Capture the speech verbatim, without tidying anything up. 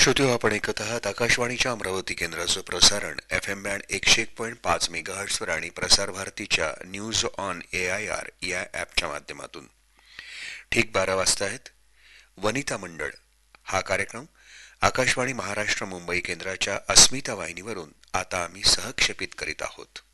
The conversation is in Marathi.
श्रोत्यो, आपण ऐकत आहात आकाशवाणीच्या अमरावती केंद्राचं प्रसारण एफ एम बँड एकशे एक पॉईंट पाच मेगाहर्ट्सवर आणि प्रसार भारतीच्या news on A I R या ॲपच्या माध्यमातून. ठीक बारा वाजता आहेत. वनिता मंडळ हा कार्यक्रम आकाशवाणी महाराष्ट्र मुंबई केंद्राच्या अस्मिता वाहिनीवरून आता आम्ही सहक्षेपित करीत आहोत.